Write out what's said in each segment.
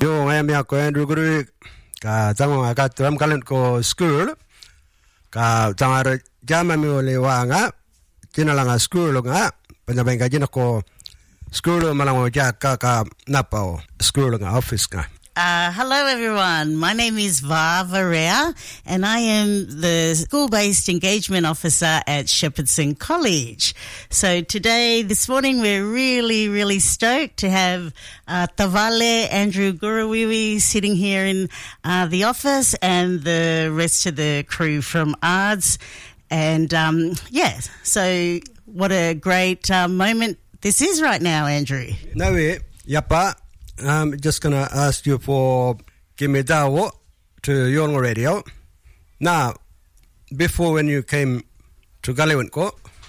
Yo, I am Andrew Guru. Tama ka tram kalan ko school. Tama jama mi ole wanga. Kinalanga school nga. Panjabay ka ko school malang jaka ka napao school nga office nga. Hello, everyone. My name is Vava Rea, and I am the School-Based Engagement Officer at Shepherdson College. So this morning, we're really, really stoked to have Tavale Andrew Gurawiwi sitting here in the office and the rest of the crew from ARDS. And, so what a great moment this is right now, Andrew. Nawe, yapa. I'm just going to ask you for Kimidawo to Young Radio. Now, before when you came to Galiwinko,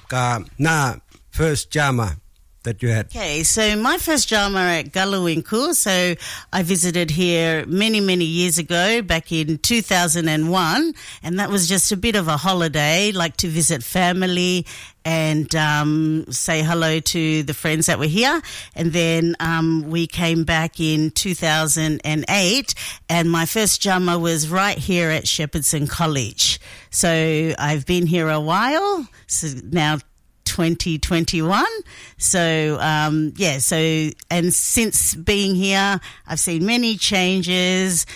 first jama that you had. Okay, so my first jama at Galiwinko, so I visited here many, many years ago, back in 2001, and that was just a bit of a holiday, like to visit family and say hello to the friends that were here. And then we came back in 2008, and my first jama was right here at Shepherdson College. So I've been here a while, so now 2021. So, and since being here, I've seen many changes,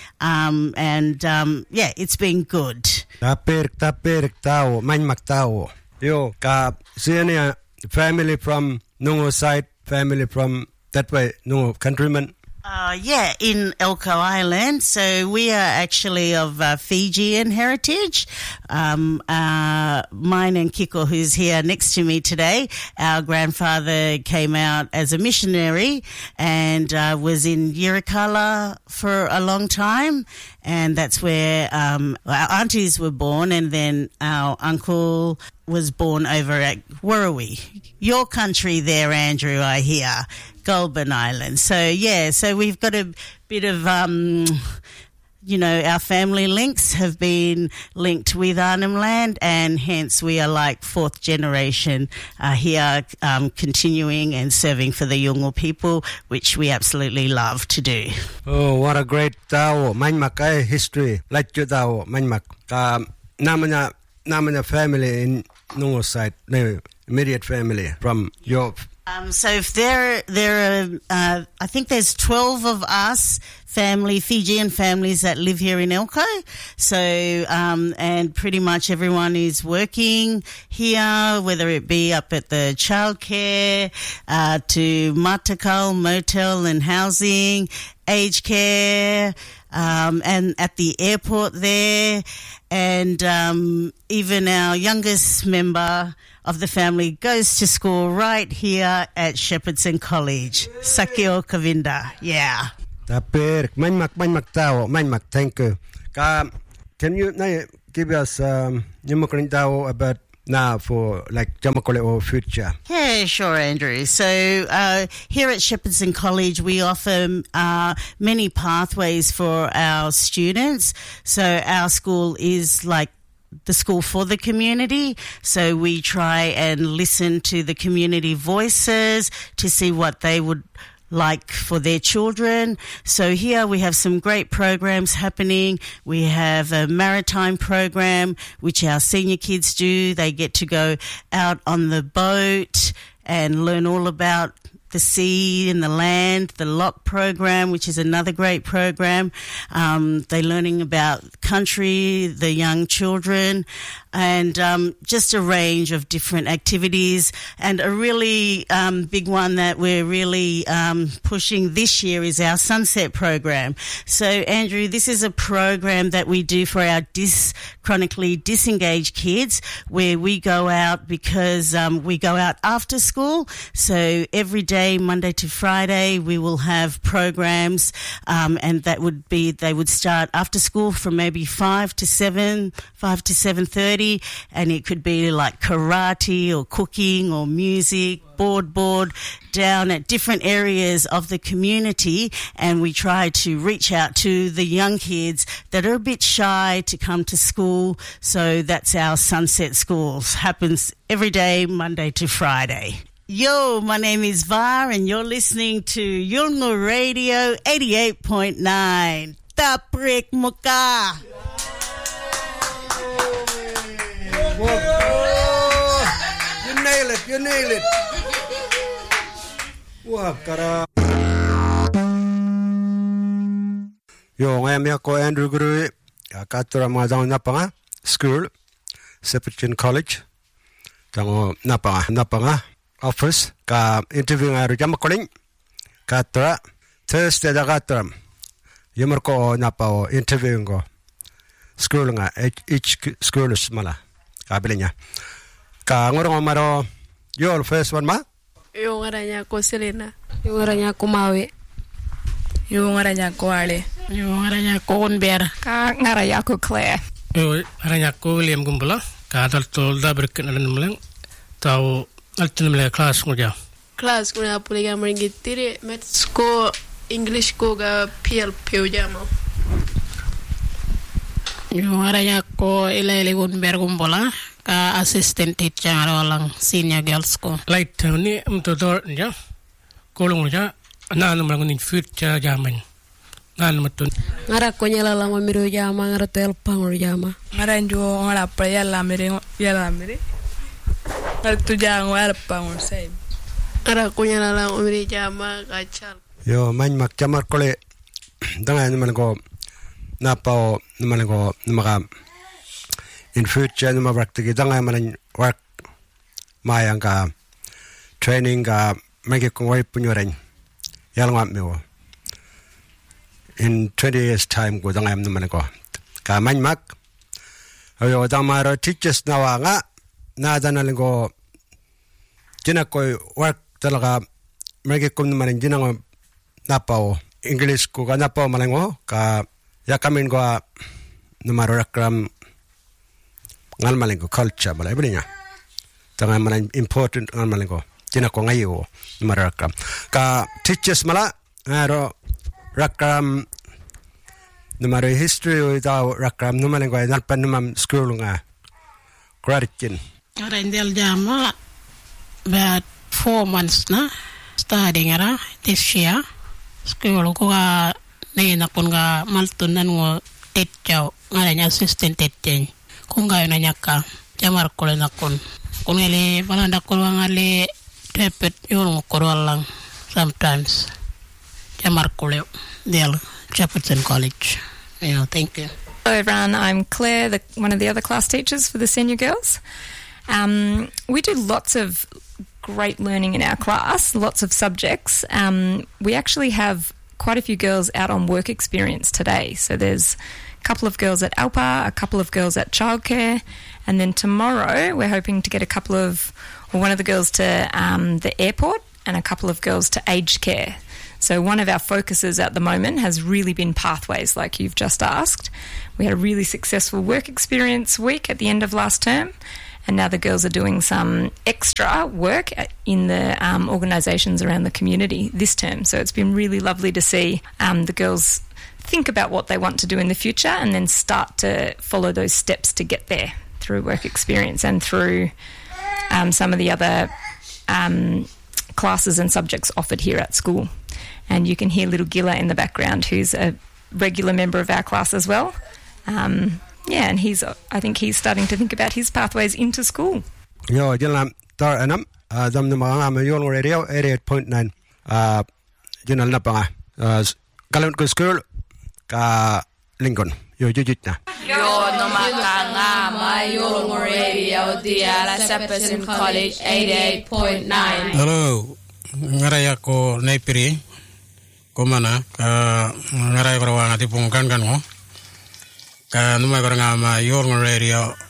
it's been good. Tapirik tao, manmak tao. Yo, senior family from Nungo side, family from that way, Nungo countrymen. In Elcho Island. So we are actually of Fijian heritage. Mine and Kiko, who's here next to me today, our grandfather came out as a missionary and was in Yirrkala for a long time. And that's where our aunties were born, and then our uncle was born over at Werribee. Your country there, Andrew, I hear. Goulburn Island. So we've got a bit of, our family links have been linked with Arnhem Land, and hence we are like fourth generation here, continuing and serving for the Yolngu people, which we absolutely love to do. Oh, what a great tao. Manmak history. Like you tao, manmak. Namanya family in Nungo side, immediate family from your... So if there are, I think there's 12 of us Fijian families that live here in Elcho. So, and pretty much everyone is working here, whether it be up at the childcare, to Matakal, motel and housing, aged care, and at the airport there. And, even our youngest member of the family goes to school right here at Shepherdson College. Sakio Kavinda. Yeah. Manmak tao, manmak, thank you. Can you give us about now for like Jamakole or future? Yeah, sure, Andrew. So here at Shepherdson College, we offer many pathways for our students. So our school is like the school for the community. So we try and listen to the community voices to see what they would like for their children. So here we have some great programs happening. We have a maritime program, which our senior kids do. They get to go out on the boat and learn all about the sea and the land. The LOC program, which is another great program. They're learning about country, the young children, and just a range of different activities. And a really big one that we're really pushing this year is our Sunset program. So, Andrew, this is a program that we do for our chronically disengaged kids, where we go out because we go out after school. So every day, Monday to Friday, we will have programs, and they would start after school from maybe 5 to 7:30, and it could be like karate or cooking or music, board down at different areas of the community, and we try to reach out to the young kids that are a bit shy to come to school. So that's our Sunset Schools. Happens every day, Monday to Friday. Yo, my name is Var and you're listening to Yolngu Radio 88.9. Taprik Muka. You nail it. Wah, kara. Yo, ngayon ako Andrew Guru, katura mga dang napanga school, Sepulchre College, tango napanga office, ka interview nga rin makuling, katura Thursday da katura, yumar ko napao interview ko, school nga each school mala, kabili niya, ka ngurong maro, yo first one ma? Yung aranya ko Selena, yung aranya ko Maui, yung aranya ko Ale. Yung aranya ko Unber. Ka ngaraya ko Claire. Yung aranya ko William Gumbala. Ka adalto da berken alam lang. Tau altin mele class ko ja. Class ko na puliga maringitiri maths ko English ko ga PL pujama. Yung aranya ko Ilaili Unber Gumbala. Ka assistant teacher lang senior girls ko. Light ni mtodor ja. Kolong ja. Ana lang ni future jaman. Ngara ko nyala lama miru jama ngara tel pangor jama ngara njo ngara pa yalla mire ngara tu jang ngara pangor sai ngara ko nyala lama miru jama kachal Yo man mak chamar kole dangan man ko napao man ko maka in future ma work tigi dangan man work mayang ka training ka magi ko wai punyoren yal ngam mewo in 20 years time ko dangam naman ko ka manmak ayo damaro teachers nawa nga nadanaling ko jinakoy work talaga magikum naman jinang napao English ko ka napao malango ka yakamin ko namaro rakram ngal malango culture malay bali niya tanga man important ngal malango jinako ngayo namaro rakram ka teachers mala aro rakram numero history without rakram numaling ko nalpan numam school nga Krarikin. Arendel jama about 4 months na studying ara this year school ko ga nina kun ga maltunan ngo teacher ngara assistant teacher kung ga na nyaka jamar ko na kun ngeli balanda ko ngale tepet yon ko lang sometimes jamar ko del Shepperton College. Yeah, thank you. Hello everyone, I'm Claire, one of the other class teachers for the senior girls. We do lots of great learning in our class, lots of subjects. We actually have quite a few girls out on work experience today. So there's a couple of girls at Alpa, a couple of girls at childcare, and then tomorrow we're hoping to get one of the girls to the airport and a couple of girls to aged care. So one of our focuses at the moment has really been pathways, like you've just asked. We had a really successful work experience week at the end of last term, and now the girls are doing some extra work in the organisations around the community this term. So it's been really lovely to see the girls think about what they want to do in the future and then start to follow those steps to get there through work experience and through some of the other classes and subjects offered here at school. And you can hear little Gilla in the background, who's a regular member of our class as well. And I think he's starting to think about his pathways into school. Yo, Gilla, tar anam, dam na mga Yolngu Radio 88.9. Gilla na pa nga. Kalan ko school ka Lincoln. Yo, jujit na. Yo no makanga ma Yolngu Radio diara Shepperton College 88.9. Hello, ngaraya ko naipiri. Komana ka ngaray ko rawa ngati pungkan kan mo ka numay ko nga ma Yolngu Radio